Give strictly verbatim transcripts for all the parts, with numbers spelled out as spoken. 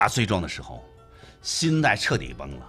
大罪状的时候，心态彻底崩了。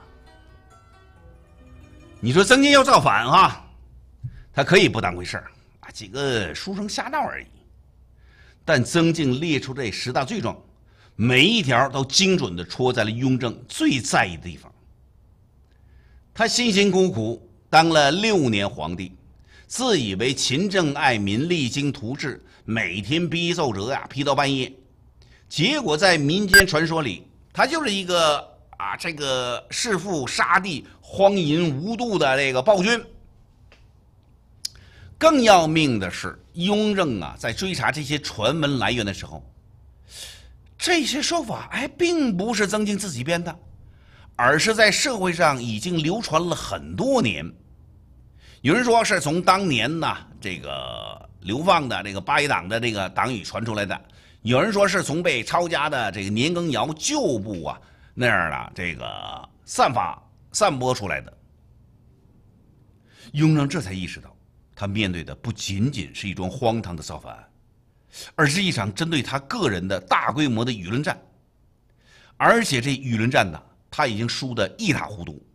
你说曾经要造反啊，他可以不当回事儿啊，几个书生瞎闹而已。但曾静列出这十大罪状，每一条都精准地戳在了雍正最在意的地方。他辛辛苦苦当了六年皇帝，自以为勤政爱民、励精图治，每天批奏折呀、啊、批到半夜。结果在民间传说里，他就是一个啊这个弑父杀弟、荒淫无度的这个暴君。更要命的是，雍正啊在追查这些传闻来源的时候，这些说法哎并不是曾静自己编的，而是在社会上已经流传了很多年。有人说是从当年呢这个流放的这个八一党的这个党羽传出来的，有人说是从被抄家的这个年羹尧旧部啊那样的这个散发散播出来的。雍正这才意识到，他面对的不仅仅是一桩荒唐的造反案，而是一场针对他个人的大规模的舆论战。而且这舆论战呢，他已经输得一塌糊涂。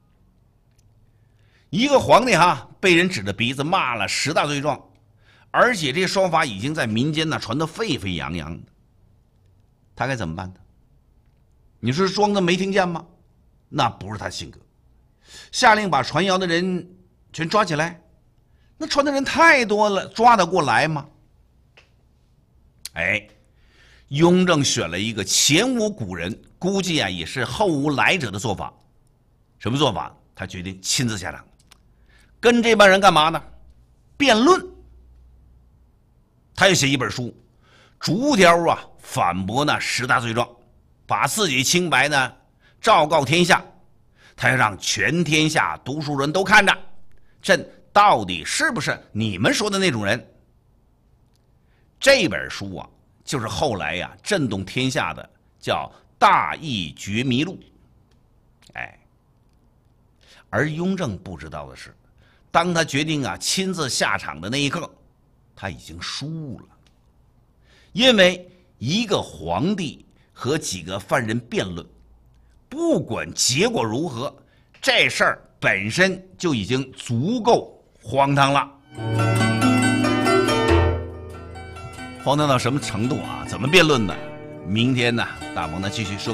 一个皇帝哈被人指着鼻子骂了十大罪状，而且这些说法已经在民间呢传得沸沸扬扬的，他该怎么办呢？你说装作没听见吗？那不是他性格。下令把传谣的人全抓起来，那传的人太多了，抓得过来吗？哎，雍正选了一个前无古人，估计啊也是后无来者的做法。什么做法？他决定亲自下场，跟这帮人干嘛呢？辩论。他要写一本书，逐条啊反驳那十大罪状，把自己清白呢昭告天下。他要让全天下读书人都看着，朕到底是不是你们说的那种人。这本书啊就是后来呀、啊、震动天下的叫《大义觉迷录》。哎，而雍正不知道的是，当他决定啊亲自下场的那一刻，他已经输了。因为一个皇帝和几个犯人辩论，不管结果如何，这事儿本身就已经足够荒唐了。荒唐到什么程度啊？怎么辩论呢？明天呢，大鹏呢继续说。